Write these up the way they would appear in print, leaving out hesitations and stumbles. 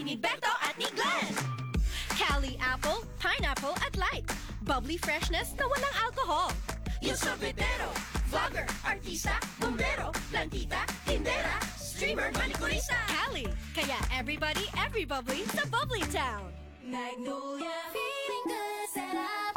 ni Beto at ni Glenn. Cali Apple, Pineapple at Light. Bubbly freshness na walang alcohol. Yung sorbetero, vlogger, artista, bombero, plantita, tindera, streamer, manikurista. Cali, kaya everybody, every bubbly sa Bubbly Town. Magnolia, feeling good, sarap.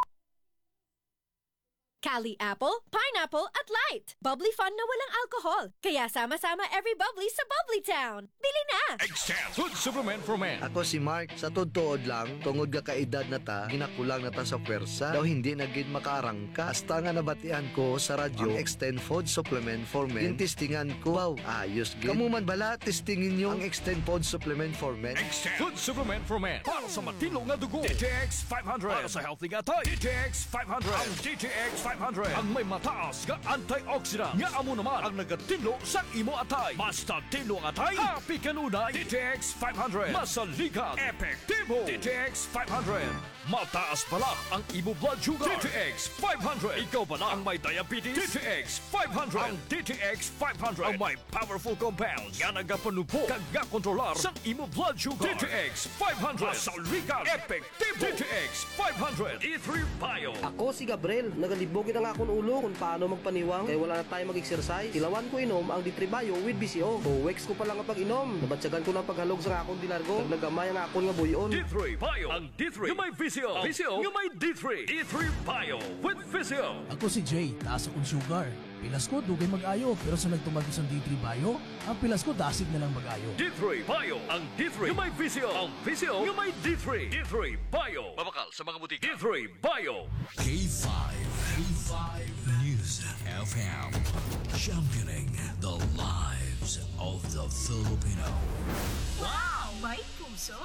Cali Apple, Pineapple at Light. Bubbly fun na walang alcohol. Kaya sama-sama every bubbly sa Bubbly Town. Bili na! Extend Food Supplement for Men. Ako si Mark, sa tuod lang, tungod ka kaedad na ta, ginakulang na ta sa pwersa, daw hindi naging makaarangka. Hasta nga nabatian ko sa radyo, ang Extend Food Supplement for Men. Yung testingan ko, wow, ayos gid. Kamu man bala, testingin nyo ang Extend Food Supplement for Men. Extend Food Supplement for Men. Para sa matino nga dugo. DTX 500. Para sa healthy nga tayo. DTX 500. Ang DTX 500. Ang may mataas nga antioxidant. Nga amo naman ang nagatinlo sa imo atay. Basta tinlo ang atay, happy kanunay. DTX 500. Masaligan. Epektibo. DTX 500. Mataas pala ang imo blood sugar. DTX 500. Ikaw pala ang may diabetes. DTX 500. Ang DTX 500 ang may powerful compounds nga nagapanupo kag nga kontrolar sa imo blood sugar. DTX 500. Masaligan. Epektibo. DTX 500. E3 Bio. Ako si Gabriel, nagalibogin ang akong ulo kung paano magpaniwang kaya wala na tayo mag-exercise. Ilawan ko inom ang D3 Bio with BCO. Weeks ko pa lang ang pag-inom. Nabatsagan ko ng paghalog sa akong dilargo. Nagnagamay ang akong nga buyon. D3 Bio. Ang D3 yung may VCO. VCO yung may D3. D3 Bio with VCO. Ako si Jay, taas akong sugar. Pilas ko, dugay mag-ayo. Pero sa nagtumag ko sa D3 Bio, ang pilas ko, dasig na lang mag-ayo. D3 Bio. Ang D3 yung may VCO. Ang VCO yung may D3. D3 Bio. Mabakal sa mga butika. D3 Bio. K5. K5 News FM. Championing the lives of the Filipino. Wow! May puso!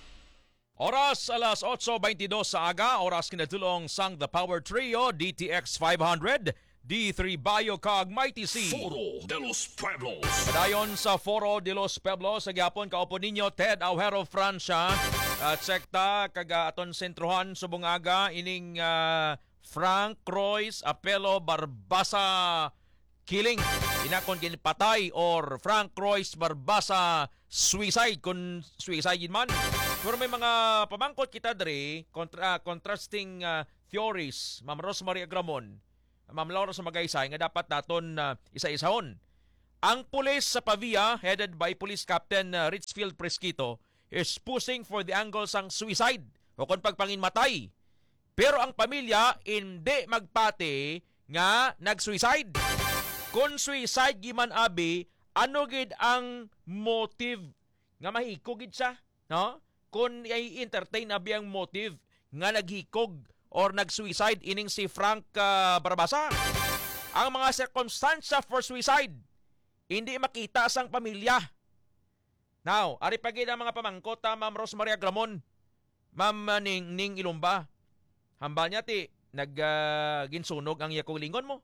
Oras alas 8:22 sa aga, oras kinatulong sang The Power Trio, DTX 500, D3 Bio kag Mighty C. Foro de los Pueblos. Dayon sa Foro de los Pueblos, sa gyapon kaupo ninyo Ted Aujero Francia at sekta kag aton sentrohan subong aga ining Frank Royce Apelo Barbasa killing. Inakon ginpatay or Frank Royce Barbasa suicide kung suicide yun man. Pero may mga pamangkot kita dre contrasting theories. Ma'am Rosemary Agramon, Ma'am Laura sa Magaysay nga dapat naton isa-isahon. Ang pulis sa Pavia headed by Police Captain Richfield Presquito is pushing for the angle sang suicide o kung pagpanginmatay. Pero ang pamilya hindi magpati nga nag-suicide. Kung suicide giman abi, ano gid ang motive nga mahikog gid siya, no? Kung i-entertain abi ang motive nga naghikog or nag-suicide ining si Frank Barbasa. Ang mga circumstansya for suicide hindi makita sang pamilya. Now, ari pa gid ang mga pamangkot Ma'am Rosemary Agramon, Ma'am Ning Ilumba. Hambal niya ti ginsunog ang yakong lingon mo.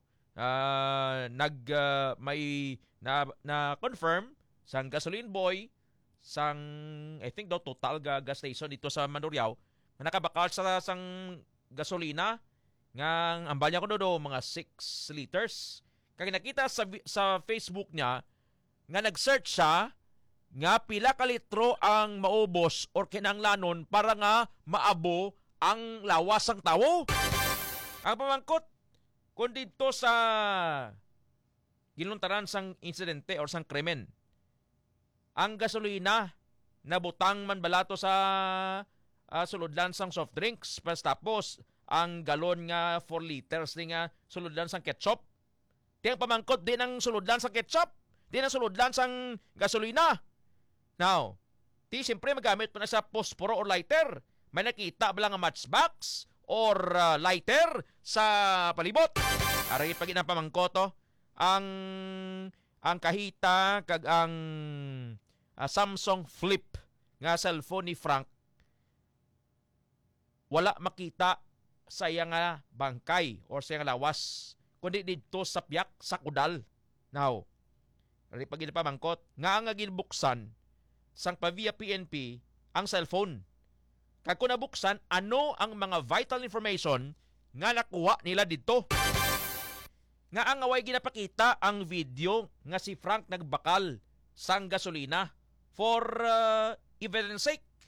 May na confirm sang gasoline boy sang I think daw total gas station dito sa Mandurriao na nakabakal sa sang gasolina nga ambal niya ko do mga 6 liters. Kaya nakita sa Facebook niya nga nag-search siya nga pila ka litro ang maubos or kinanglanon para nga maabo ang lawas sang tawo. Ang pamangkot kung dito sa ginuntaran sang insidente or sang krimen, ang gasolina nabutang man balato sa suludlan sang soft drinks, tapos ang galon nga 4 liters din nga suludlan sang ketchup. Di ang pamangkot din ang suludlan sang ketchup, din ang suludlan sang gasolina. Now, siyempre magamit pa na sa posporo or lighter. May nakita ba lang ang matchbox or lighter sa palibot? Aray pag inang pamangkoto, ang kahita kag ang Samsung Flip nga cellphone ni Frank wala makita sa iya nga bangkay or sa iya nga lawas kundi dito sa piyak sa kudal. Now, aray pag inang pamangkot nga ang ginbuksan sang Pavia PNP ang cellphone. Kag kung nabuksan, ano ang mga vital information nga nakuha nila dito? Nga ang away ginapakita ang video nga si Frank nagbakal sang gasolina for evidence sake.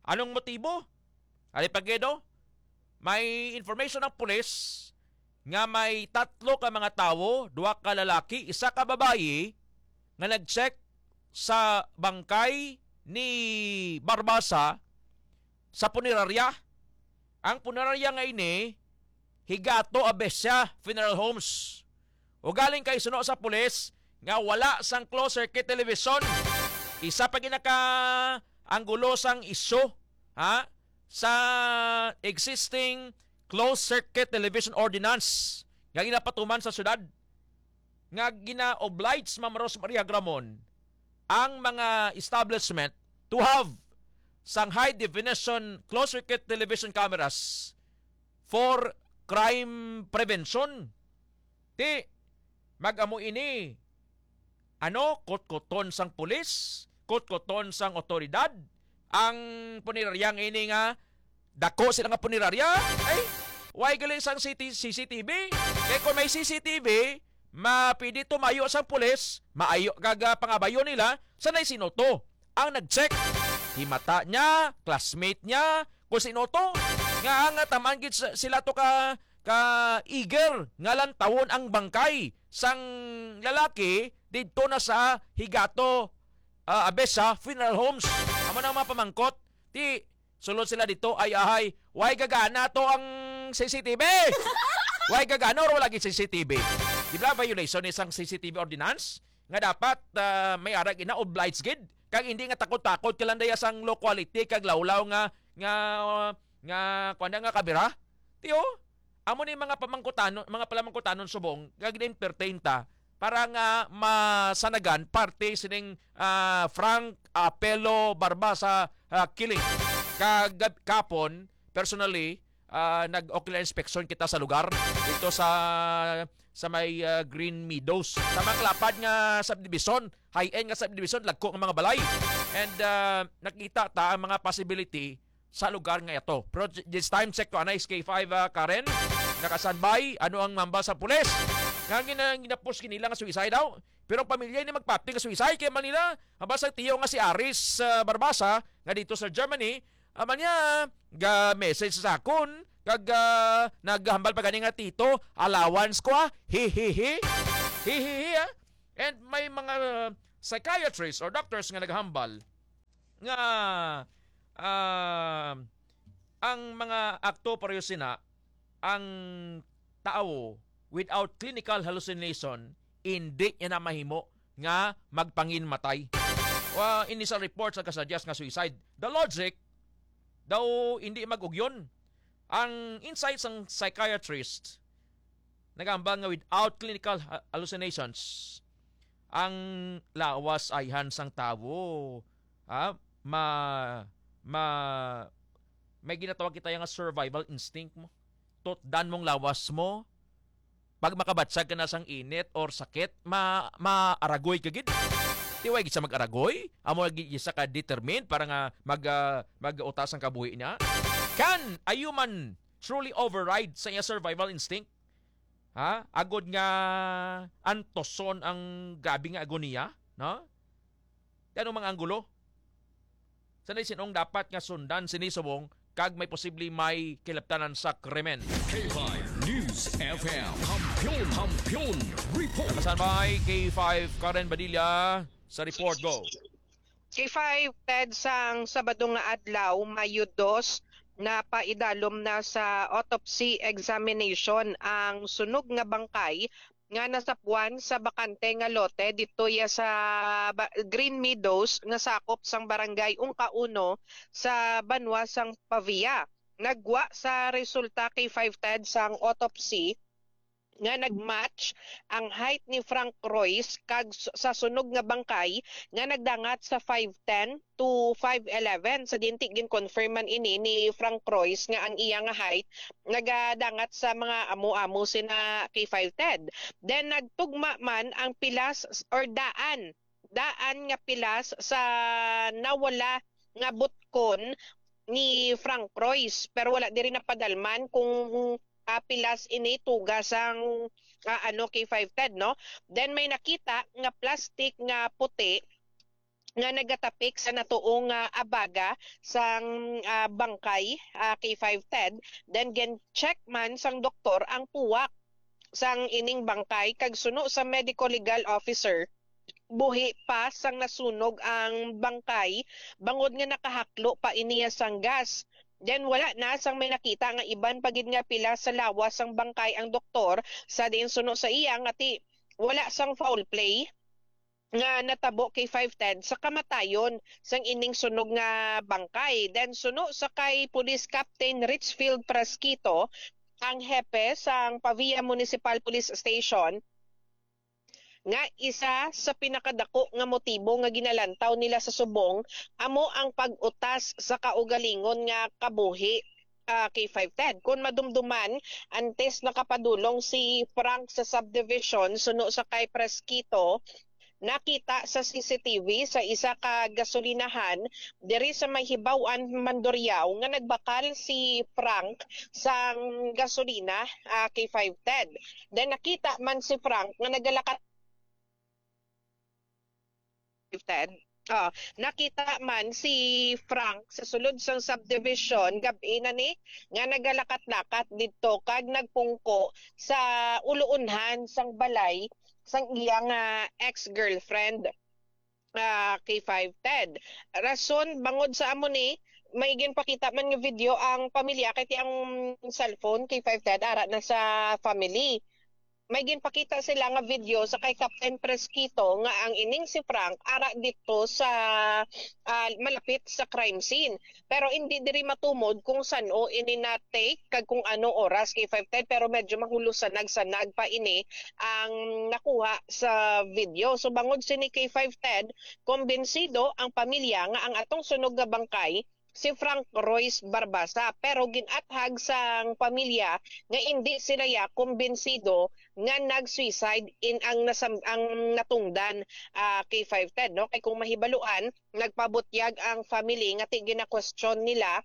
Anong motibo? Alipagedo, may information ng pulis nga may 3 ka mga tawo, 2 ka lalaki, 1 ka babayi nga nag-check sa bangkay ni Barbasa sa punerarya. Ang punerarya nga ini Higato Abesya Funeral Homes. O galing kay suno sa pulis nga wala sang closed circuit television. Isa pa ginaka anggulo sang isyo sa existing closed circuit television ordinance nga ginapatuman sa syudad nga gina-oblige Ma'am Rosemaria Gramon ang mga establishment to have sang high definition closed circuit television cameras for crime prevention. Ti mag-amo ini kot-koton sang pulis, kot-koton sang otoridad, ang puniraryang ini nga dako sila nga punirarya. Ay, why galing sang CCTV? Kaya kung may CCTV, mapili tumayo sang pulis, maayo gaga pangabayo nila, sanay sino to? Ang nag-check, himata niya, classmate niya, kung sino to? Nga nga taman sila to ka eager nga lang tawon ang bangkay sang lalaki dito na sa Higato Abesa Funeral Homes. Amo nang mga pamangkot, ti sulod sila dito ay why gagana to ang CCTV? Why gagana or wala gid CCTV? Di ba violation isang CCTV ordinance nga dapat may arag ina oblige gid kag hindi nga takot-takot ka lang daya sang low quality kag lawlaw nga kuanda nga kabira. Tiyo, amo ni mga palamangkutanon subong kag entertain ta para nga masanagan parte sining Frank Apelo Barbasa killing. Kag kapon personally nag-ocular inspection kita sa lugar dito sa may Green Meadows. Sa mga klapad nga subdivision, high-end nga subdivision, lagko ng mga balay. And nakita ta ang mga possibility sa lugar nga ito. Pero this time check ko, anay SK5 Karen, nakasanbay, ano ang mamba sa pulis. Nga ginapos kinila nga suicide daw. Pero ang pamilya ni magpapi nga suicide kaya Manila. Habas ang tiyo nga si Aris Barbasa, nga dito sa Germany, ama niya, ga-message sa akon, kag naghambal pa gani nga tito, allowance ko hihihi. And may mga psychiatrists or doctors nga naghambal nga ang mga akto pareho sina ang tao without clinical hallucination hindi niya na mahimo nga magpanginmatay. Initial report sa kasuggest nga suicide. The logic daw hindi mag-ugyon. Ang insights ng psychiatrist nagambal nga without clinical hallucinations ang lawas ay hansang tao may ginatawag kita yung survival instinct mo. Tutdan mong lawas mo. Pag makabatsag ka na sang init or sakit, maaragoy ka gid. Tiway gid sa mag-aragoy. Amo gid sa ka determined para nga mag-utas ang kabuhi niya. Can a human truly override sa iya survival instinct? Agod nga antoson ang gabi nga agoniya, no? Ano mga anggulo? Sanay sinong dapat nga sundan sinisubong kag may posibleng may kilaptanan sa krimen. K5 News FM. Kampiyon Report. Nakasanbay K5 Karen Badilla sa report. Go. K5 Ted sang Sabado nga adlaw Mayo 2 na paidalom na sa autopsy examination ang sunog nga bangkay nga nasapuan sa bakante nga lote dito ya sa Green Meadows nga sakop sang barangay Ungka-1 sa Banwa sang Pavia. Nagwa sa resulta kay 5 Ted sang autopsy nga nagmatch ang height ni Frank Royce kag sa sunog nga bangkay nga nagdangat sa 5'10 to 5'11. Sa dinti gin-confirm man ini ni Frank Royce nga ang iya nga height nagadangat sa mga amo-amo sina kay 5 Ted. Then nagtugma man ang pilas or daan nga pilas sa nawala nga butkon ni Frank Royce, pero wala diri napadalman kung pilas ini tugas ang kay 5 Ted, no? Then may nakita nga plastic nga puti nga nagatapik sa natuong abaga sang bangkay kay 5 Ted. Then gen check man sang doktor ang puwak sang ining bangkay kag suno sa medical legal officer buhi pa sang nasunog ang bangkay bangod nga nakahaklo pa iniya sang gas. Then wala na sang may nakita nga iban pagid nga pila sa lawas sang bangkay ang doktor sa diin suno sa iya nga wala sang foul play nga natabo kay 510 sa kamatayon sang ining sunog nga bangkay. Then suno sa kay Police Captain Richfield Prasquito, ang hepe sang Pavia Municipal Police Station, nga isa sa pinakadako nga motibo nga ginalantaw nila sa subong amo ang pag-utas sa kaugalingon nga kabuhi kay 510. Kung madumduman, antes nakapadulong si Frank sa subdivision suno sa kay Prasquito, nakita sa CCTV sa isa ka gasolinahan diri sa may hibaw-an Mandurriao nga nagbakal si Frank sa gasolina kay 510. Then nakita man si Frank nga nagalakat nakita man si Frank sa sulod sang subdivision gabi na ni nga nagalakat-lakat didto kag nagpungko sa uluunhan sang balay sang iyang ex-girlfriend kay 510. Rason bangod sa amo ni may ginpakita man nga video ang pamilya kay ang cellphone kay 510 ara na sa family. May ginpakita sila nga video sa kay Captain Prasquito nga ang ining si Frank ara dito sa malapit sa crime scene. Pero hindi diri matumod kung sano ini na-take kag kung ano oras kay 510, pero medyo mahulusanag-sanag pa ini ang nakuha sa video. So bangod sini kay 510, kumbinsido ang pamilya nga ang atong sunog nga bangkay si Frank Royce Barbasa, pero ginathag sang pamilya nga hindi sila ya kumbinsido nga nag-suicide in ang natungdan kay 510, no? Kay kung mahibaluan nagpabutyag ang family nga gina-question nila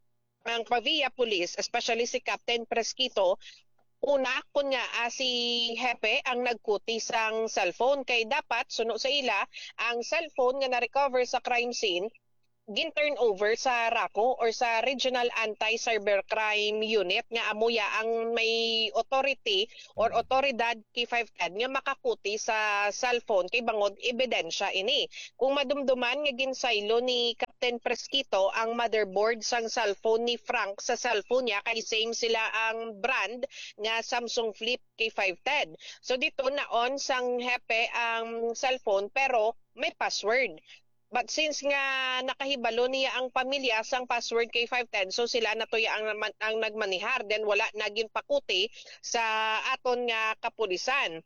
ang Pavia Police, especially si Captain Prasquito. Una, kunya si Hepe ang nagkuti sang cellphone kay dapat suno sa ila ang cellphone nga na-recover sa crime scene gin-turn over sa RACO or sa Regional Anti-Cybercrime Unit nga amuya ang may authority or otoridad kay 510 nga makakuti sa cellphone kay bangod ebidensya ini. Kung madumduman nga ginsaylo ni Captain Prasquito ang motherboard sang cellphone ni Frank sa cellphone niya kay same sila ang brand nga Samsung Flip kay 510. So dito naon sang Hepe ang cellphone pero may password. But since nga nakahibalo niya ang pamilya sang password kay 510, so sila natuya ang nagmanihar, then wala naging pakuti sa aton nga kapulisan.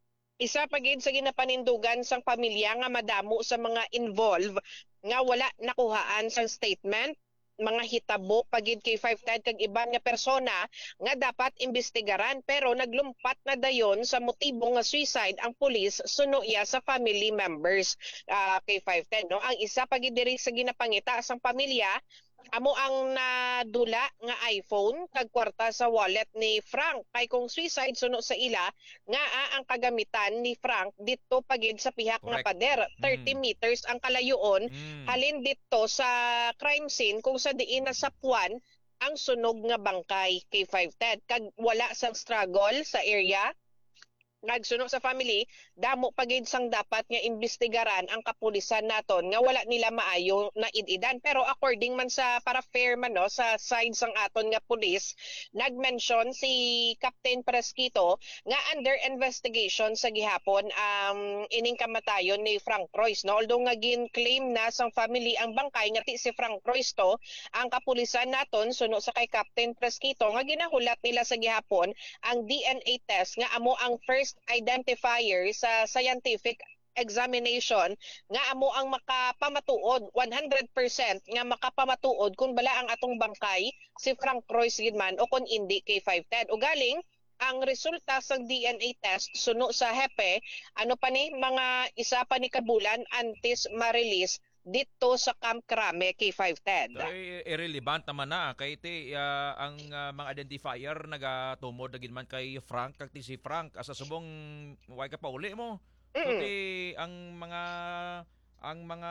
Isa pa gid sa ginapanindugan sang pamilya nga madamo sa mga involved nga wala nakuhaan sang statement, mga hitabo pagid kay 510 kag iban nga persona nga dapat imbestigaran, pero naglumpat na dayon sa motibo nga suicide ang pulis suno iya sa family members kay 510, no? Ang isa pagid diri sa ginapangita sang pamilya amo ang nadula nga iPhone kag kwarta sa wallet ni Frank. Kay kung suicide suno sa ila nga ang kagamitan ni Frank dito pagid sa pihak nga pader 30 meters ang kalayoon halin dito sa crime scene kung sa diin nasapuan ang sunog nga bangkay kay 510 kag wala sang struggle sa area. Nagsuno sa family, damo pagid sang dapat nga imbestigaran ang kapulisan naton nga wala nila maayo na id-idan. Pero according man sa para fair man no sa side sang aton nga pulis, nagmention si Captain Prasquito nga under investigation sa gihapon ang ining kamatayon ni Frank Royce, no? Although nga gin-claim na sang family ang bangkay nga ti si Frank Royce to, ang kapulisan naton suno sa kay Captain Prasquito nga ginahulat nila sa gihapon ang DNA test nga amo ang first identifier sa scientific examination nga amo ang makapamatuod 100% nga makapamatuod kung bala ang atong bangkay si Frank Royce Gidman o kung hindi kay 510. O galing ang resulta sa DNA test suno sa Hepe ano pa ni mga isa pa ni kabulan antes ma-release dito sa Camp Crame kay 510. So, irrelevant naman na kay ti ang mga identifier nagatumod na ginman kay Frank kag ti si Frank asa subong way ka pa uli mo. So ti ang mga ang mga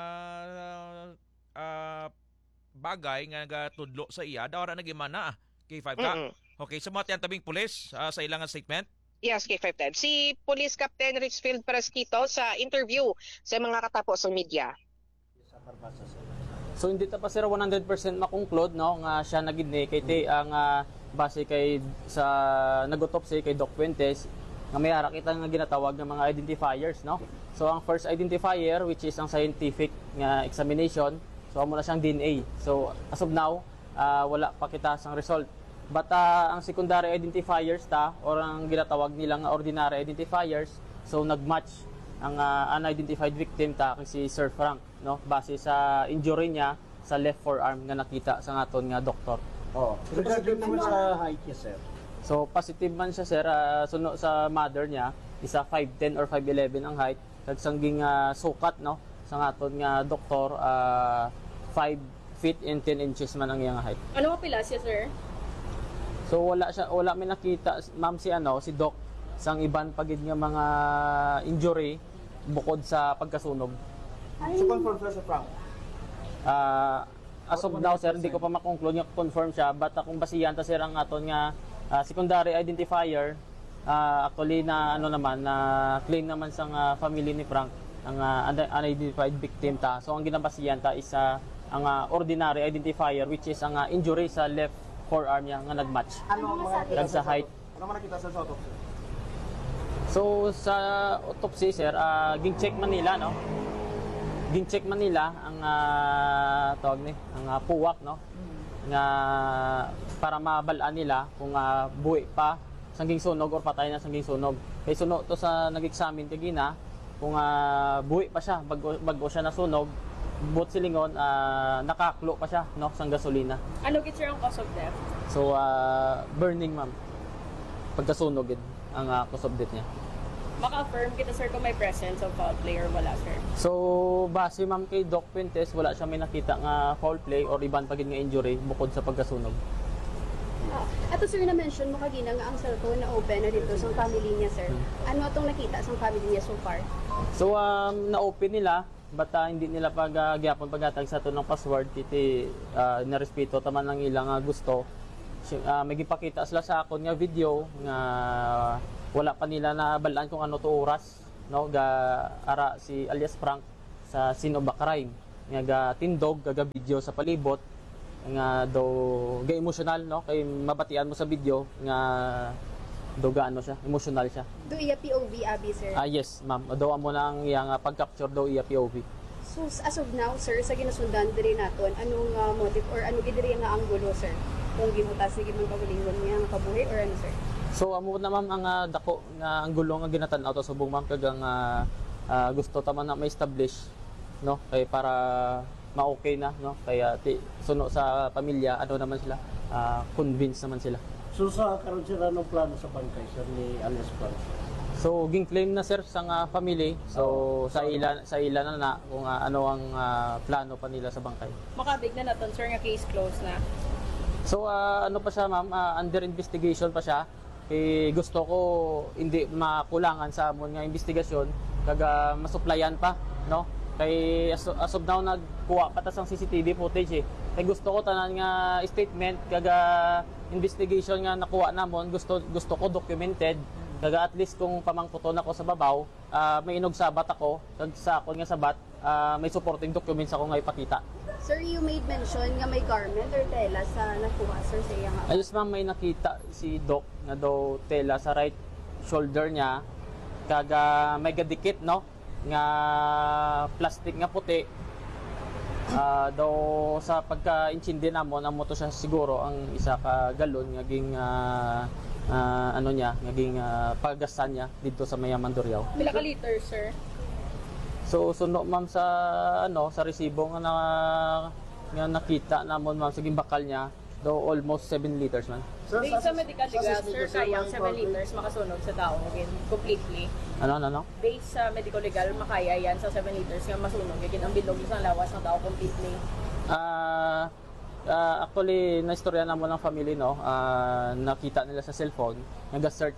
bagay nga nagatudlo sa iya dawra nagimana K5 ka. Okay, sa mga tabing pulis sa ilang statement. Yes, K5 Ted. Si Police Captain Richfield Parasquito sa interview sa mga katapos ng media. So hindi ta pa sir 100% makongklud no nga siya nagidni kay ti ang base kay sa nagotopsy kay Doc Fuentes nga may ara kita nga ginatawag ng mga identifiers no. So ang first identifier which is ang scientific nga examination, so amo na siyang DNA. So as of now wala pa kita sang result. But ang secondary identifiers ta or ang ginatawag nilang ordinary identifiers, so nagmatch ang unidentified victim ta kay si Sir Frank no base sa injury niya sa left forearm nga nakita sa aton nga doktor. Oh, regarding naman sa height niya, sir. So positive man siya sir suno sa mother niya isa 5'10 or 5'11 ang height kag sangging sukat no sa aton nga doktor 5 feet and 10 inches man ang iyang height. Ano mapila siya, sir? So wala may nakita ma'am si Doc sang iban pagid nga mga injury bukod sa pagkasunog. So confirm sir sa Frank. As of now sir hindi ko pa makonclude nga confirm siya but kung basihan ta sir ang aton nga secondary identifier actually na naman na claim naman sa family ni Frank ang unidentified victim ta. So ang ginabasihan ta is ang ordinary identifier which is ang injury sa left forearm niya nga nagmatch. Ano ang sa height. Ano man nakita sir sa autopsy? So sa autopsy sir, ging-check man nila no. Ging-check man nila ang tawag ni, ang puwak no. Nga para mabalaan nila kung buhi pa sangging sunog or patay na sangging sunog. Kay suno to sa nag-examine kagina kung buhi pa siya bago siya nasunog. Bot silingon nakaklo pa siya no sang gasolina. Ano gid sir ang cause of death? So burning ma'am. Pagkasunog gid ang cause of death niya. Maka-affirm kita sir kung may presence of foul play or wala sir. So base ma'am kay Doc Fuentes wala siya may nakita nga foul play or iban pagid nga injury bukod sa pagkasunog. Ato sir na-mention mo kagina nga ang cellphone na open na dito sa family niya sir. Ano atong nakita sa family niya so far? So na-open nila but hindi nila gyapon paghatag sa ato ng password kiti narespeto taman lang ilang gusto. May gipakita sila sa akon nga video nga wala pa nila nabalaan kung ano to oras no ga ara si alias Frank sa scene of a crime nga ga tindog ga video sa palibot nga do ga emotional no kay mabatian mo sa video nga do gaano siya emotional siya. Do iya POV abi sir? Yes ma'am, do amo na ang iyang pag-capture do iya POV. So as of now sir sa ginasundan diri naton anong motive or ano gid diri nga anggulo sir? Kung gibutas ni gimong pagalingon niya ang kabuhi or ano sir? So amo na ma'am ang dako nga anggulo nga ginatan-aw to subong ma'am kag ang gusto ta man na ma-establish no kay para ma-okay na no kaya suno sa pamilya ano naman sila convinced naman sila. So sa karon sila ng plano sa bangkay sir ni alias Frank? So gin-claim na sir sa family. So sa ila na kung ano ang plano pa nila sa bangkay. Makabig na naton sir nga case closed na. So ano pa siya ma'am, under investigation pa siya. Kay gusto ko hindi makulangan sa amon nga investigasyon kag masuplayan pa no. Kay as of now nagkuha pa ta sang CCTV footage eh. Kay gusto ko tanan nga statement kag investigation nga nakuha namon gusto ko documented kag at least kung pamangkuton ako sa babaw may inog sabat ako kag sa akon nga sabat may supporting documents ako nga ipakita. Sir, you made mention nga may garment or tela sa nakuha sir sa iya nga. Ayos ma'am, may nakita si Doc na daw tela sa right shoulder niya kag may gadikit no nga plastic nga puti. Daw sa pagka-intindi namon amo to siya siguro ang isa ka galon nga ging ano niya naging paggasan niya dito sa Mayaman Duriao. Pila ka liters sir? So suno ma'am sa sa resibo nga nakita namon ma'am sa gimbakal niya do almost 7 liters man. Based sa medical legal sir kayang 7 liters makasunog sa tao again completely. Ano? Based sa medical legal makaya yan sa 7 liters nga masunog again ang bilog sa lawas ng tao completely. Actually naistorya namon ng family no nakita nila sa cellphone nag-search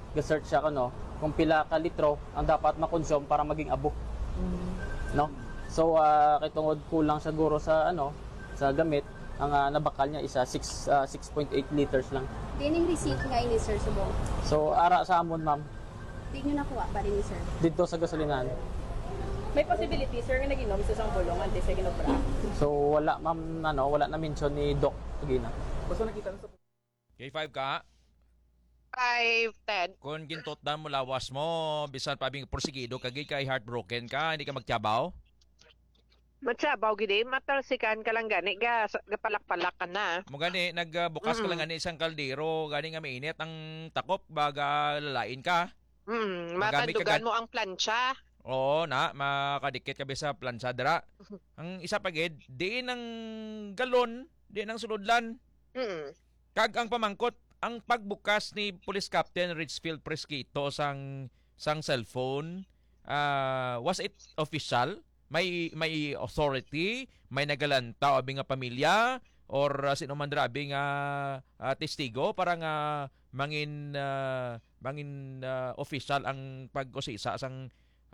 siya kung pila ka litro ang dapat makonsume para maging abo no So kitungod kulang siguro sa sa gamit, ang nabakal niya isa 6.8 liters lang. Dining receipt nga ini sir subong. So ara sa amon ma'am Di nyo nakuha ba rin ni sir? dito sa gasolinahan. May possibility, sir, nga naginom sa isang bulong antes sa ginobra. So wala ma'am wala na mention ni Doc Agina. Gusto nakita sa K5 ka. 5-10. Kung gintot na mo lawas mo, bisan pabing porsigido, kagay kay heartbroken ka, hindi ka magtiyabaw. Matsabaw gidi, matalsikan ka lang gani, gapalak-palak ka na. Mo gani, nagbukas ka lang gani isang kaldero, gani nga mainit ang takop, baga lalain ka. Magamit ka Matandugan mo ang plancha. Oo na, makadikit ka sa plansadra. Ang isa pagid, diin ang galon, diin ang suludlan. Kag ang pamangkot, ang pagbukas ni Police Captain Richfield Presquito sang cellphone, was it official? May authority, may nagalanta o nga pamilya or sino man drabi nga testigo para nga mangin official ang pag-usisa sang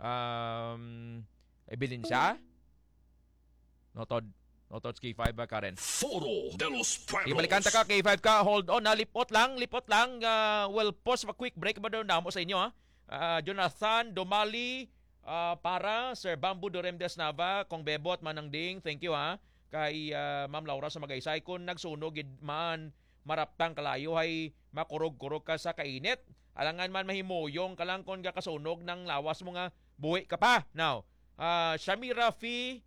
ebidensya? Notod K5 ba Karen? Foro de los Pueblos. Ibalikan ta ka K5 ka, hold on, lipot lang. We'll pause for a quick break ba daw namo sa inyo ha. Jonathan Domali para Sir Bambu Doremdes Nava, Kong Bebot Manangding, thank you ha. Kay Ma'am Laura sa Magaysay, kung nagsunog man maraptang kalayo ay makurog-kurog ka sa kainit. Alangan man mahimuyong ka lang kung kakasunog ng lawas mo nga buhi ka pa. Now, Shamira Fai,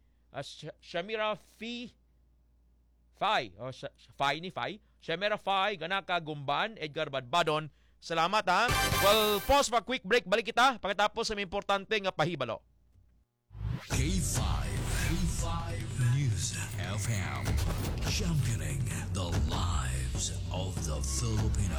Shamira Fai, Ganaka Gumban, Edgar Badbadon. Salamat ha. Well, pause pa quick break. Balik kita pagkatapos sa importante nga pahibalo. K5 News FM, championing the lives of the Filipino.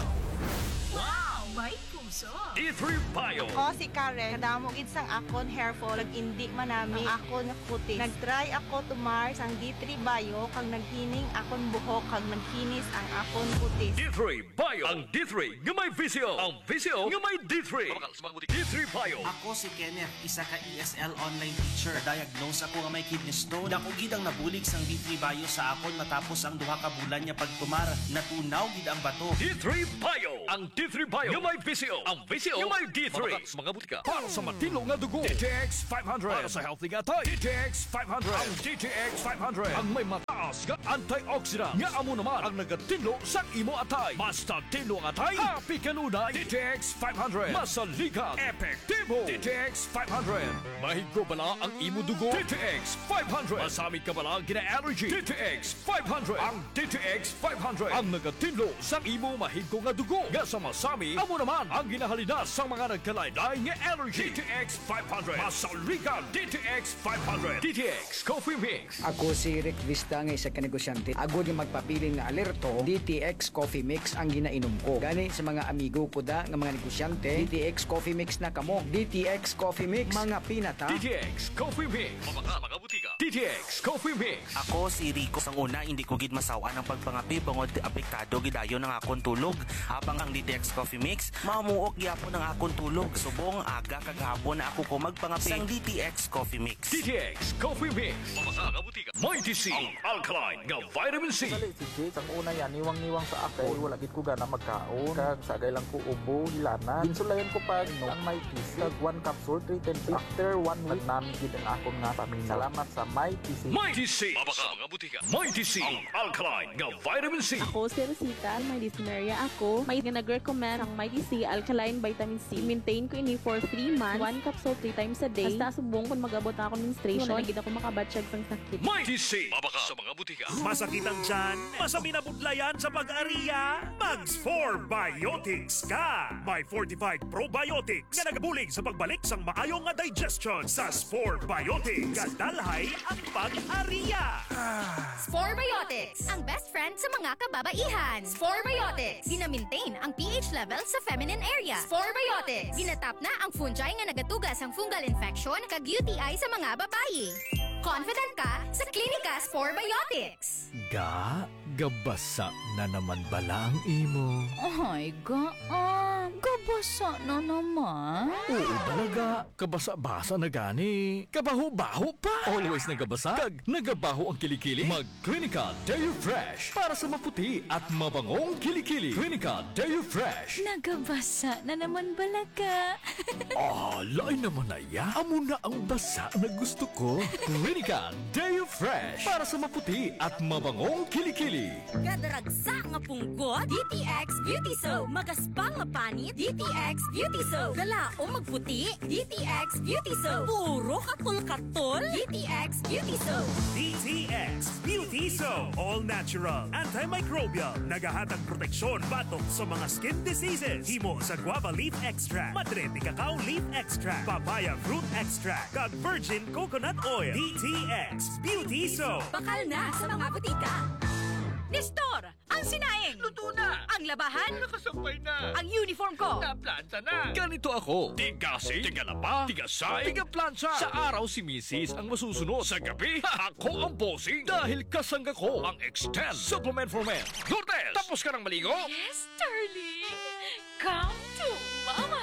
Wow! May puso! D3 Bio. Ako si Karen, kadamo gid sang akon hair fall, nag-indi man nami ang akon kutis. Nag-try ako tumar sang D3 Bio kag naghining akon buhok kag naghinis ang akon kutis. D3 Bio. Ang D3 nga may visio. Ang visio nga may D3. D3 Bio. Ako si Kenneth, isa ka ESL online teacher. Diagnose ako nga may kidney stone. Dako gid ang nabulig sang D3 Bio sa akon matapos ang duha ka bulan niya pagtumar. Natunaw gid ang bato. D3 Bio. Ang D3 Bio nga may visio. Ang visio nga may D3. Mga butika. Para sa matino nga dugo. DTX 500. Para sa healthy nga tayo. DTX 500. Ang DTX 500. Ang may mataas nga antioxidant. Nga amo naman ang nagatinlo sa imo atay. Basta tinlo ang atay. Happy kanunay. DTX 500. Masaligan. Epektibo. DTX 500. Mahigo bala ang imo dugo. DTX 500. Masamit ka bala gina-allergy. DTX 500. Ang DTX 500. Ang nagatinlo sa imo mahigo nga dugo. Nga sa masami, amo naman ang ginahalina sa mga nagkalaylay nga allergy. DTX 500. Masaligan. DTX 500. DTX Coffee Mix. Ako si Rick Vista nga isa ka negosyante. Agod nga magpapili nga alerto, DTX Coffee Mix ang ginainom ko. Gani sa mga amigo ko da nga mga negosyante, DTX Coffee Mix na kamo. DTX Coffee Mix, mga pinata. DTX Coffee Mix. Mga butika. DTX Coffee Mix. Ako si Rico. Sang una, hindi ko gid masawa ng pagpangapi bangod apektado gidayon ng akon tulog. Habang ang DTX Coffee Mix, mamuok gyapon ang akon tulog. Subong aga kagahapon na ako ko magpangapi sang DTX Coffee Mix. DTX Coffee Mix. Mga butika. Mighty C. Ang alkaline nga vitamin C. Si Jake, ang una yan, niwang-niwang sa akin. Wala gid ko gana magkaon. Kag sagay lang ko ubo, hilana. Insulayan ko pa ang Mighty C. Kag 1 capsule, 3 times. After 1 week, namin gid ang akong nga pamilya. Salamat sa Mighty C. Mighty C. Mga butika. Mighty C. Ang alkaline nga vitamin C. Ako si Rosita, may dyspnea ako. May nag-recommend ang Mighty C Alkaline Vitamin C. Maintain ko ini for 3 months. 1 capsule 3 times a day. Basta subong kung mag-abot ako ng menstruation. Wala gid ako makabatsyag sang sakit. Mighty C. Mabaka sa mga butika. Masakit ang tiyan? Masami na budlayan sa pag-ariya? Mags 4 Biotics ka! May fortified probiotics nga nagabulig sa pagbalik sang maayong nga digestion sa Spore Biotics. Kadalhay ang pag-ariya. Spore Biotics, ang best friend sa mga kababaihan. Spore Biotics, gina-maintain ang pH level sa feminine area. Spore Biotics, ginatap na ang fungi nga nagatugas ang fungal infection kag UTI sa mga babayi. Confident ka sa Clinicas for Biotics. Gabasa na naman bala ang imo. Ay, gabasa na naman. Oo talaga, kabasa-basa na gani. Kabaho-baho pa. Always nagabasa, kag nagabaho ang kilikili. Mag-Clinica Deo Fresh para sa maputi at mabangong kilikili. Clinica Deo Fresh. Nagabasa na naman balaga. Lain naman na ya. Amo na ang basa na gusto ko. Clinica Deo Fresh para sa maputi at mabangong kilikili. Gadaragsa nga punggot, DTX Beauty Soap. Magaspang nga panit, DTX Beauty Soap. Gala o magputi, DTX Beauty Soap. Puro katol-katol, DTX Beauty Soap. DTX Beauty Soap. All natural, antimicrobial, nagahatag proteksyon batok sa mga skin diseases. Himo sa guava leaf extract, madrete cacao leaf extract, papaya fruit extract, kag virgin coconut oil. DTX Beauty Soap. Bakal na sa mga butika. Nestor, ang sinaing. Luto na. Ang labahan. Nakasampay na. Ang uniform ko. Naplanta na. Ganito ako. Tigasi, tigalapa, tigasay, tigaplansya. Sa araw si Mrs. ang masusunod. Sa gabi, ako ang bossing. Dahil kasangga ko ang Extend Supplement for Men. Lourdes, tapos ka ng maligo? Yes, darling. Come to mama.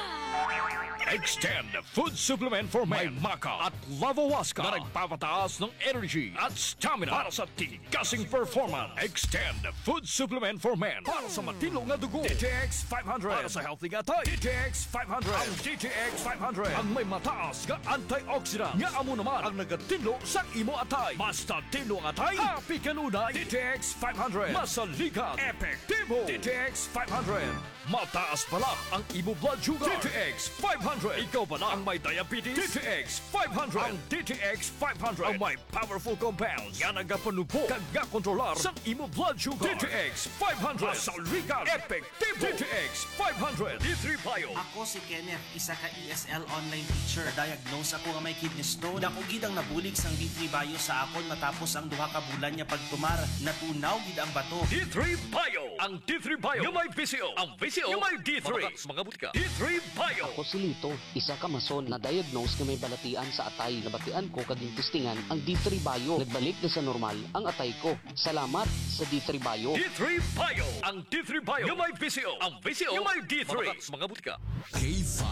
Extend Food Supplement for Men. May Maca at Lavawaska na nagpapataas ng energy at stamina para sa tigasing performance. Extend Food Supplement for Men para sa matino nga dugo. DTX 500 para sa healthy nga tayo. DTX 500. Ang DTX 500 ang may mataas nga antioxidant nga amo naman ang nagatinlo sa imo atay. Basta tinlo nga atay, happy kanunay. DTX 500 masaligat, epektibo. DTX 500 mataas pala ang imo blood sugar. DTX 500. Ikaw pala ang may diabetes. DTX 500. Ang DTX 500 ang may powerful compounds nga nagapanupo kag kontrolar sa imo blood sugar. DTX 500 masaligat, epektibo. DTX 500 D3 Bio. Ako si Kenneth, isa ka ESL online teacher. Diagnose ako nga may kidney stone. Dako gid ang nabulig sang D3 Bio sa akon matapos ang duha ka bulan niya pagtumar. Natunaw gid ang bato. D3 Bio. Ang D3 Bio yung may PCO. Ang PCO yung may D3. Mga butika. D3 Bio. Ako si Lito, isa ka mason na diagnose nga may balatian sa atay. Nabatian ko kaging testingan ang D3 Bio. Nagbalik na sa normal ang atay ko. Salamat sa D3 Bio. D3 Bio. Ang D3 Bio yung may PCO. Ang PCO yung may D3. Mga butika. K5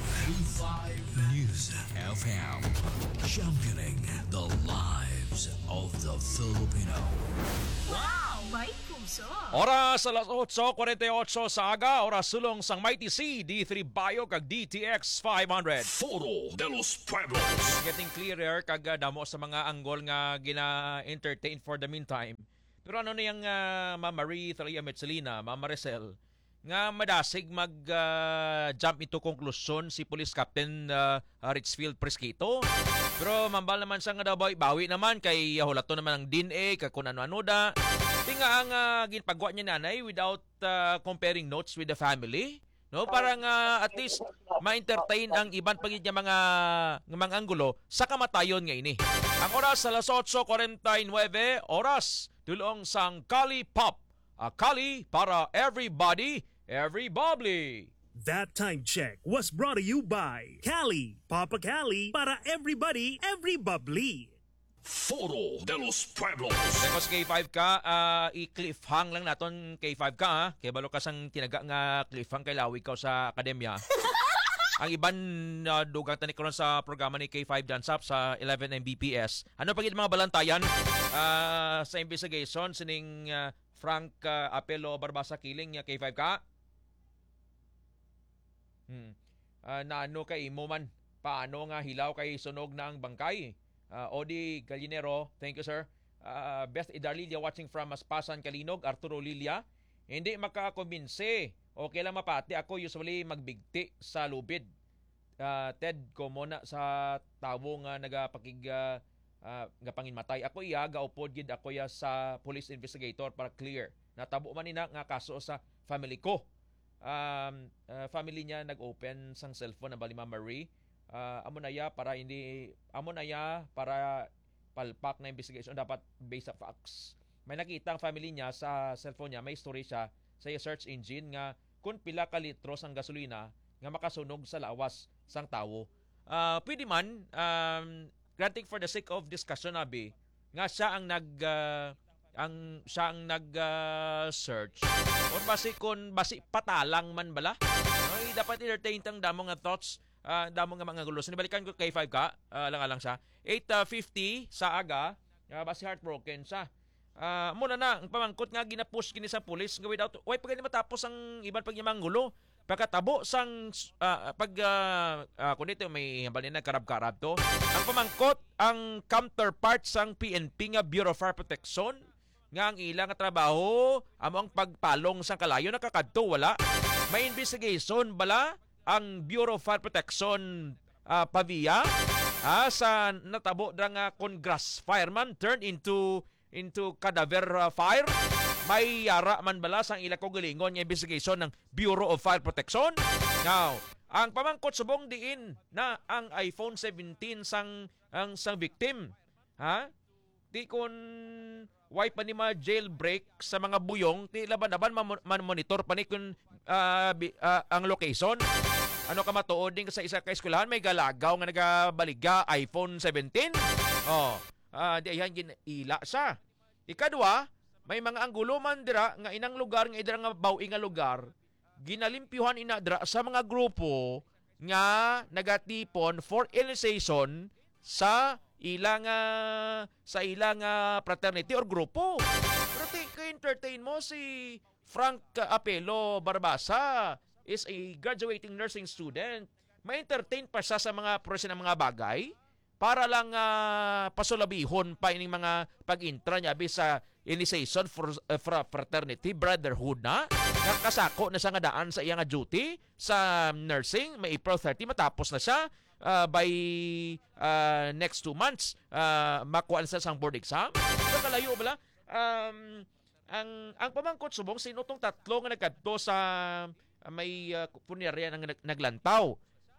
News FM, championing the lives of the Filipino. Wow, may puso. Oras alas 8:48 sa aga, oras sulong sang Mighty C, D3 Bio kag DTX 500. Foro de los Pueblos. Getting clearer kag damo sa mga anggol nga gina-entertain for the meantime. Pero ano na yung Ma'am Marie Thalia Metzelina, Ma'am Maricel, nga madasig mag-jump into konklusyon si Police Captain Richfield Presquito. Pero mambal naman siya nga daw bawi naman kay hulato naman ang DNA, kag kung ano-ano da. Tinga ang ginpagwa niya nanay without comparing notes with the family. No, parang at least ma-entertain ang iban pagit niya mga anggulo sa kamatayon nga ini. Ang oras alas 8:49 oras dulong sang Kali Pop. Kali para everybody, every bubbly. That time check was brought to you by Cali. Papa Cali para everybody, every bubbly. Foro de los Pueblos. Because K5 ka, i-cliffhang lang naton K5 ka ha. Kaya balo ka sang tinaga nga cliffhang kay lawi ka sa akademya. Ang iban dugang tanikaron sa programa ni K5 Dansap sa 11 Mbps. Ano pagit mga balantayan sa investigation sining Frank Apelo Barbasa killing K5 ka? Na ano kay mo man paano nga hilaw kay sunog na ang bangkay? Odi Gallinero, thank you sir. Beth Idarlilia watching from Maspasan, Kalinog, Arturo Lilia. Hindi makakumbinse. Okay lang mapati. Ako usually magbigti sa lubid. Ted ko muna sa tawo nga nagapakig nga panginmatay. Ako gaupod gid ako sa police investigator para clear. Natabo man ina nga kaso sa family ko. Family niya nag-open sang cellphone na Balima Marie. Amo na ya para palpak na investigation dapat based sa facts. May nakita ang family niya sa cellphone niya, may story siya sa search engine nga kung pila ka litros ang gasolina nga makasunog sa lawas sang tawo. Pwede man granting for the sake of discussion abi nga siya ang nag search or basi patalang man bala ay dapat entertain tang damo nga thoughts damo nga mga gulo. Sinibalikan ko kay 5 ka lang siya 8:50 sa aga basi heartbroken siya. Muna na ang pamangkot nga ginapush kini sa pulis nga without why pag matapos ang iban pagyamang gulo pagkatabo sang kung dito may hambalin na karab-karab to ang pamangkot ang counterpart sang PNP nga Bureau of Fire Protection nga ang ilang trabaho amo ang pagpalong sang kalayo nakakadto wala may investigation bala ang Bureau of Fire Protection Pavia sa natabo dra nga kon grass fireman turned into cadaver fire. May yara man bala sang ila ko galingon nga investigation ng Bureau of Fire Protection. Now, ang pamangkot subong diin na ang iPhone 17 sang victim. Ha? Di kun why pa ni jailbreak sa mga buyong, ti laban-laban monitor pa ni kun ang location. Ano ka matuod din sa isa ka eskwelahan may galagaw nga nagabaliga iPhone 17. Di ayan ginila sa. Ikadua, may mga anggulo man dira nga inang lugar nga idra nga bawi nga lugar ginalimpyuhan ina dira sa mga grupo nga nagatipon for illustration sa ilang fraternity or grupo. Pero ka-entertain mo si Frank Apelo Barbasa is a graduating nursing student. Ma-entertain pa siya sa mga proseso ng mga bagay para lang pasulabihon pa ining mga pag-intra niya sa initiation for fraternity, brotherhood na. Nakasako na siya nga daan sa iyang duty sa nursing. May April 30 matapos na siya. By next 2 months, makuha na siya sa board exam. Ito kalayo bala. Ang pamangkot subong, sino tong tatlo nga nagkadto sa may punerya ng naglantaw.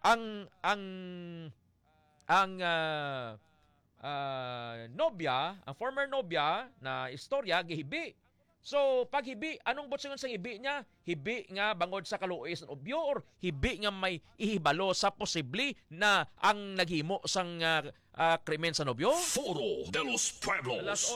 Nobya, ang former nobya na istorya gihibi. So pag hibi, anong butsingon sa hibi niya? Hibi nga bangod sa kaluoy sa nobyo or hibi nga may ihibalo sa posible na ang naghimo sang krimen sa nobyo? Foro de los Pueblos. Alas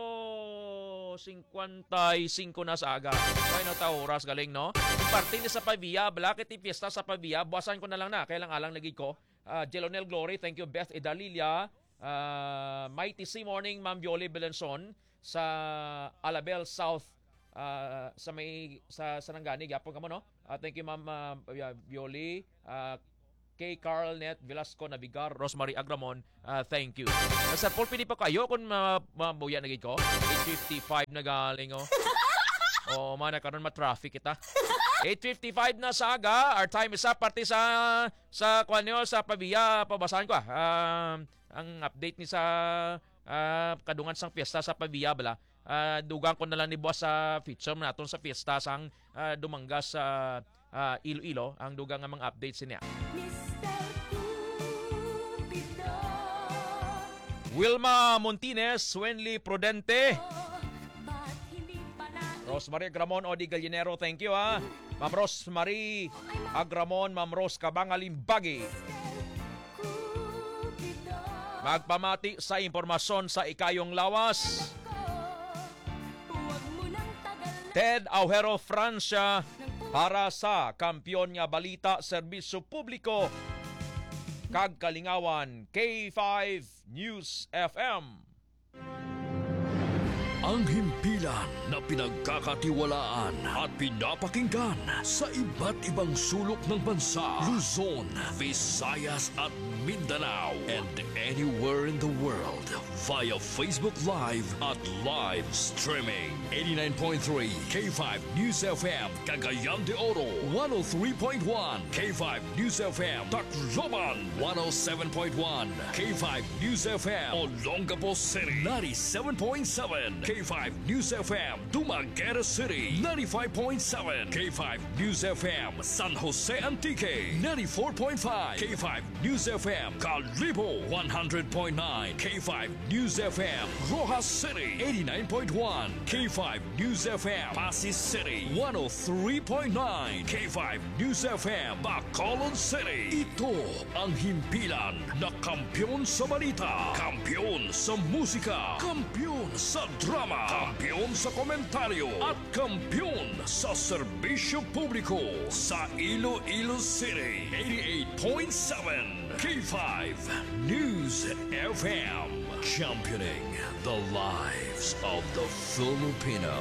8:55 na sa aga. Ay na oras galing no. Parte ni sa Pavia, balakit ti fiesta sa Pavia, buwasan ko na lang na, kaya lang alang lagi ko. Jelonel Glory, thank you Beth Idalilia. Mighty C Morning, Ma'am Violi Belenson sa Alabel South sa Sarangani gapon kamo no. Thank you Ma'am Violi, kay Carl Net Velasco Navigar, Rosemary Agramon, thank you. Sa pulpini pa kayo kung mabuya na gid ko. 8:55 na galing mana karon ma-traffic kita. 8:55 na sa aga. Our time is up. Parte sa kwanyo sa Pavia. Pabasahan ko ang update ni sa kadungan sang fiesta sa Pavia bala. Dugang ko na lang ni boss sa feature naton sa fiesta sang dumangga sa Iloilo. Ang dugang nga mga updates niya. Wilma Montines, Wenly Prudente, Rosemary Agramon, Odi Gallinero, thank you Ma'am Rosemary Agramon, Ma'am Ros Kabangalimbagi. Magpamati sa impormasyon sa ikayong lawas. Ted Aujero Francia para sa Kampiyon nga Balita Serbisyo Publiko kag Kalingawan K5 News FM. Ang himpilan na pinagkakatiwalaan at pinapakinggan sa iba't ibang sulok ng bansa, Luzon, Visayas at Mindanao, and anywhere in the world via Facebook Live at live streaming. 89.3 K5 News FM, Cagayan de Oro, 103.1 K5 News FM, Tacloban, 107.1 K5 News FM, Olongapo City, 97.7 K5 News FM, Dumaguete City, 95.7. K5 News FM, San Jose Antique, 94.5. K5 News FM, Calibo, 100.9. K5 News FM, Rojas City, 89.1. K5 News FM, Pasig City, 103.9. K5 News FM, Bacolod City. Ito ang himpilan na kampyon sa balita, kampyon sa musika, kampyon sa drama, kampyon sa komentaryo, at kampyon sa serbisyo publiko sa Iloilo City. 88.7 K5 News FM, championing the lives of the Filipino.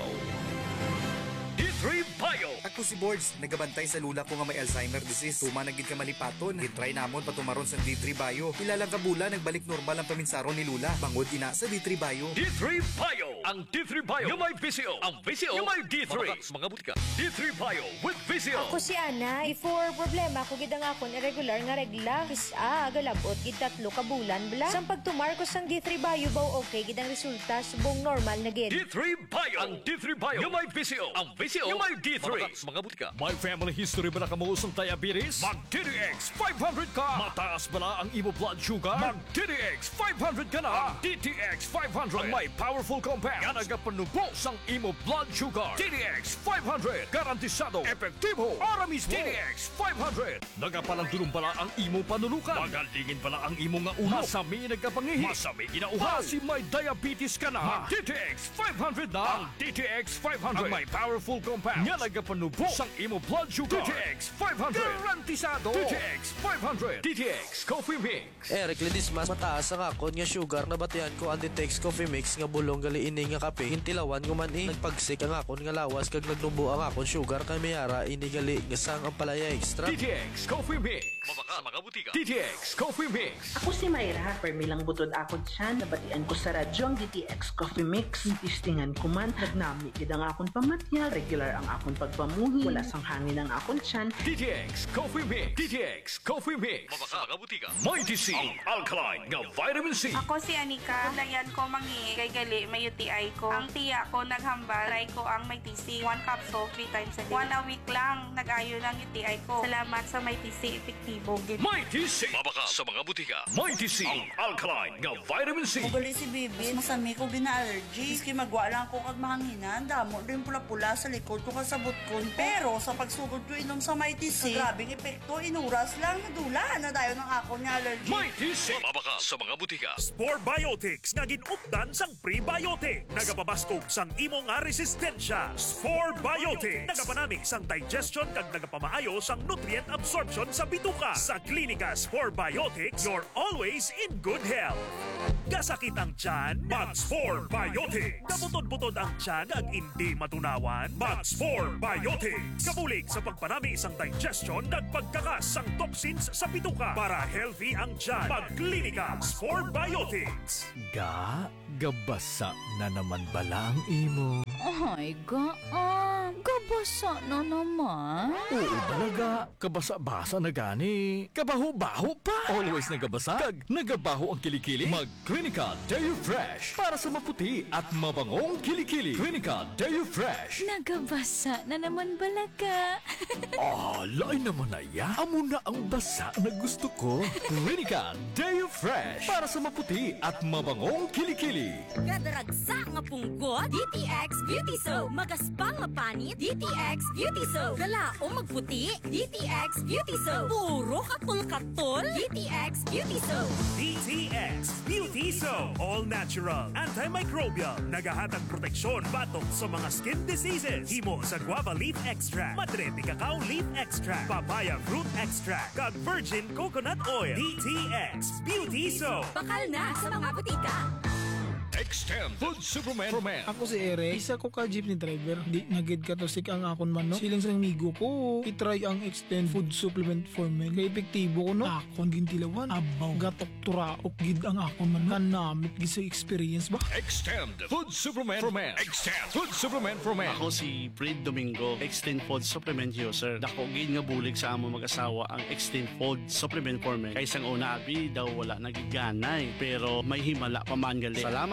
D3 Bio. Ako si Boards, nagabantay sa lula ko nga may Alzheimer disease. Tuma nagid ka malipaton. Gitry namon patumaron sa D3 Bio. Ilalang kabula nagbalik normal ang paminsaro ni Lula. Bangod ina sa D3 Bio. D3 Bio. Ang D3 Bio yung may VCO. Ang VCO yung may D3. Mga butika. D3 Bio with VCO. Ako si Ana. Before problema ko gid ang akon irregular nga regla. Kisa galabot gid 3 ka bulan bla. Sang pagtumar ko sang D3 Bio baw okay gid ang resulta subong normal na gid. D3 Bio. Ang D3 Bio yung may VCO. Ang VCO yung may D3. Mga butika. May family history ba na kamuusang diabetes? Mag DTX 500 ka. Mataas ba na ang imo blood sugar? Mag DTX 500 ka na. Ang DTX 500 ang may powerful compounds nga nagapanubos ang imo blood sugar. DTX 500 garantisado epektibo para mismo. DTX 500 nagapalandulong pala ang imo panulukan. Magalingin pala ang imo nga ulo. Masami nagkapangihi. Masami ginauhaw. Kasi may diabetes ka na. Mag DTX 500 na. Ang DTX 500 ang may powerful compounds nga nagapanubos ang imo blood sugar. DTX 500 garantisado. DTX 500 DTX Coffee Mix. Eric Ledismas, mataas ang akon nga sugar na batian ko ang DTX Coffee Mix nga bulong gali ini nga kape. Hintilawan ko man nagpagsik ang akon nga lawas kag nagnubo ang akon sugar kay mayara ini gali nga sang ang palaya extra. DTX Coffee Mix. Mabaka sa mga butika. DTX Coffee Mix. Ako si Mayra, permilang butod akon siya, nabatian ko sa radyo ang DTX Coffee Mix. Tistingan ko man, nagnami gid ang akon pamatyag, regular ang akon pagpamuhi, wala sang hangin ang akon tiyan. DTX Coffee Mix. DTX Coffee Mix. Mabaka sa mga butika. Mighty C. Ang alkaline nga vitamin C. Ako si Anika, layan ko mangi, kay gali may UTI ko. Ang tiya ko naghambal, try ko ang may TC, 1 capsule 3 times a day. 1 a week lang, nag-ayo ng UTI ko. Salamat sa may TC, epektibo. Mighty C. Mabaka sa mga butika. Mighty C. Ang alkaline nga vitamin C. Ugali si Bibi, masami ko bina-allergy. Iski magwa lang ko kag mahanginan, damo rin pula-pula sa likod ko kasabot ko. Pero sa pagsugod ko inom sa Mighty C, grabing epekto, inuras lang, nadula na dayon ng ako niya allergy. Mighty C. Mabaka sa mga butika. Spore Biotics nga ginupdan sang prebiotic. Nagapabaskog sang imo nga resistensya. Spore Biotics. Nagapanami sang digestion kag nagapamaayo sang nutrient absorption sa bituka. Sa Klinika Spore Biotics, you're always in good health. Kasakit ang tiyan, mag Spore Biotics. Kabutod-butod ang tiyan ag hindi matunawan, mag Spore Biotics. Kabulig sa pagpanami sang digestion kag pagkakas sang toxins sa bituka para healthy ang tiyan. Mag Klinika Spore Biotics. Gabasa na naman bala ang imo. Ay, gabasa na naman. Oo talaga, kabasa-basa na gani. Kabaho-baho pa. Always nagabasa, kag nagabaho ang kilikili. Mag Klinika Deo Fresh para sa maputi at mabangong kilikili. Klinika Deo Fresh. Nagabasa na naman balaga. Lain naman na ya. Amo na ang basa na gusto ko. Klinika Deo Fresh para sa maputi at mabangong kilikili. Gadaragsa nga punggot, DTX Beauty Soap. Magaspang nga panit, DTX Beauty Soap. Galaong magputi, DTX Beauty Soap. Puro katol-katol, DTX Beauty Soap. DTX Beauty Soap. All natural, antimicrobial, nagahatag proteksyon batok sa mga skin diseases. Himo sa guava leaf extract, madrete cacao leaf extract, papaya fruit extract, kag virgin coconut oil. DTX Beauty Soap. Bakal na sa mga butika. Extend Food Superman. Ako si Eric, isa ko ka jeepney driver. Di nagid ka to sik ang akon man no. Silang sa migo ko, itry ang Extend Food Supplement for Men. Kaya epektibo ko no. Akon gintilawan, abaw, gatok turaok gid ang akon man. Kanamit gid sa experience ba? Extend Food Supplement for Men. Extend Food Supplement for Men. Ako si Fred Domingo, Extend Food Supplement user. Dako gid nga bulig sa among mag-asawa ang Extend Food Supplement for Men. Kay sang una abi daw wala nagiganay, pero may himala pa man gali. Salamat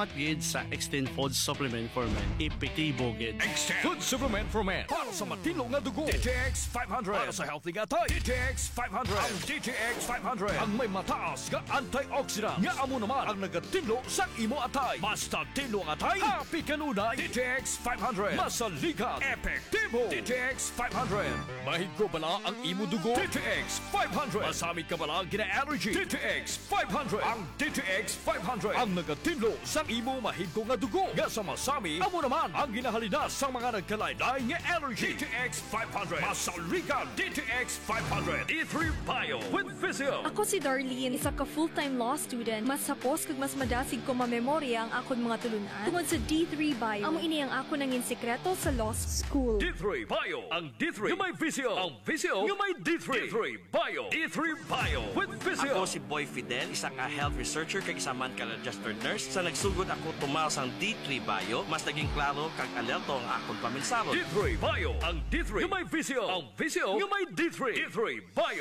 salamat gid sa Extend Food Supplement for Men. Epektibo gid. Extend Food Supplement for Men para sa matino nga dugo. DTX 500 para sa healthy nga tay. DTX 500. Ang DTX 500 ang may mataas nga antioxidant nga amo naman ang nagatinlo sa imo atay. Basta tinlo ang atay, happy kanunay. DTX 500 masaligan, epektibo. DTX 500 mahigko bala ang imo dugo. DTX 500 masami ka bala gina-allergy. DTX 500 ang DTX 500 ang nagatinlo sa imo mahigko nga dugo. Nga sa masami, amo naman ang ginahalina sa mga nagkalain-lain nga allergy. DTX 500 masaligan. DTX 500 D3 Bio with Physio. Ako si Darlene, isa ka full-time law student. Mas sapos kag mas madasig ko mamemorya ang akon mga tulunan tungod sa D3 Bio. Amo ini ang ako nangin sekreto sa law school. D3 Bio ang D3 nga may Physio. Ang Physio nga may D3. D3 Bio. D3 Bio with Physio. Ako si Boy Fidel, isa ka health researcher kag isa man ka registered nurse. Sa nagsugod ako tumaw sang D3 Bio, mas naging klaro kag alerto ang akong paminsaro. D3 Bio ang D3 nga may Physio. Ang Physio nga may D3. D3 Bio.